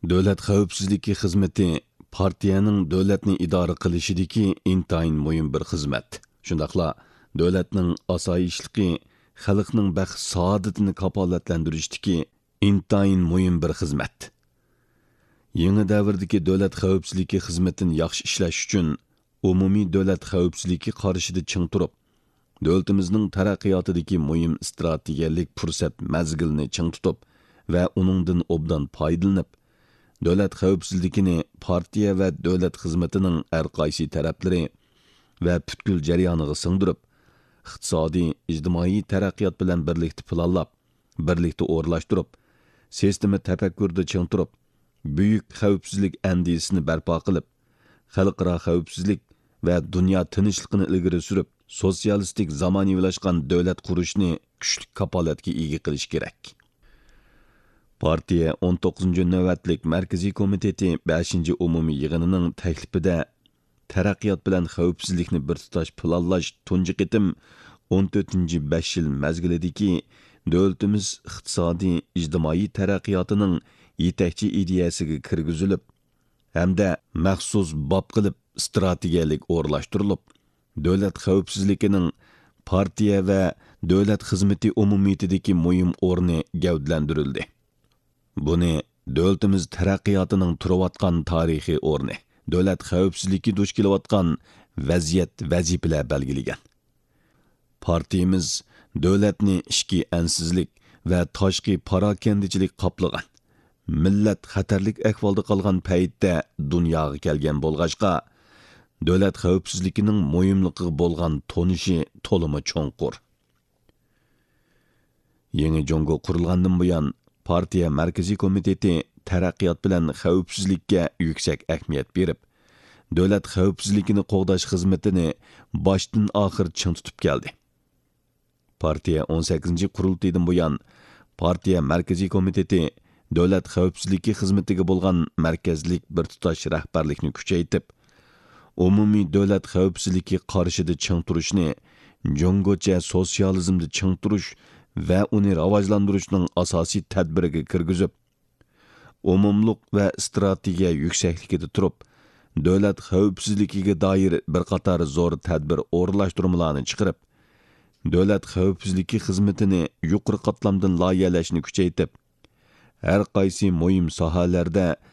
Davlat xavfsizligi xizmati partiyaning davlatni idora qilishidagi intayin muhim bir xizmat. Shundaqla davlatning osoyishligi, xalqning baxt saodatini kapolatlantirishdagi intayin muhim bir xizmat. Yangi davrdagi davlat xavfsizligi xizmatini yaxshi ishlash uchun umumiy davlat xavfsizligi qarshida ching turib, davlatimizning taraqqiyotidagi muhim strategiyalik fursat mazgilni ching tutib va uningdan obdan foydalanib, davlat xavfsizligini partiya va davlat xizmatining har qaysi taraflari va butkul jarayoniga singdirib, iqtisodiy, ijtimoiy taraqqiyot bilan birlikda planlab, birlikda o'rlashtirib, sistema tafakkurda ching turib, buyuk xavfsizlik andisini barpo qilib, xalqaro xavfsizlik va dunyo tinchligini ilgari surib, sotsialistik zamonaviylashgan davlat qurishni kuchli kapolatga ega qilish kerak. Partiya 19 navbatlik Markaziy komiteti 5 umumiy yig'inining taklifida taraqqiyot bilan xavfsizlikni bir tutash planlash tunji qitim 14-5 yil mazgilidagi davlatimiz iqtisodiy, ijtimoiy taraqqiyotining yetakchi ideyasiga kirgizilib, hamda maxsus bob qilib strategiyalik o'rlashtirilib, davlat xavfsizligining partiya va davlat xizmati umumiyatidagi muhim o'rni gavdlantirildi. Buni davlatimiz taraqqiyotining turayotgan tarixiy o'rni, davlat xavfsizligi duch kelayotgan vaziyat vazifalar belgilagan. Partiyamiz davlatni ichki ansizlik va tashqi parokandichilik qoplagan. Millat xatarlik ahvolda qolgan paytda dunyoga kelgan bo'lg'achqa, davlat xavfsizligining muhimligiga bo'lgan tonishi to'limi cho'nqur. Yangi Jongo qurilgandan buyon partiya Markaziy komiteti taraqqiyot bilan xavfsizlikka yuksak ahamiyat berib, davlat xavfsizligini qo'g'dash xizmatini boshdan oxir ching tutib keldi. Partiya 18-qurultaydan buyon partiya Markaziy komiteti davlat xavfsizligi xizmatiga bo'lgan markazlik bir tutash rahbarlikni kuchaytirib, umumiy davlat xavfsizligi qarshida ching turishni, jongocha sotsializmda ching turish va uni rivojlantirishning asosiy tadbiriga kirgizib, umumliq va strategiya yuksakligida turib, davlat xavfsizligiga doir bir qator zo'r tadbir o'rlashtirmalarni chiqarib, davlat xavfsizligi xizmatini yuqori qatlamdan loyihalashni kuchaytirib, har qaysi muhim sohalarda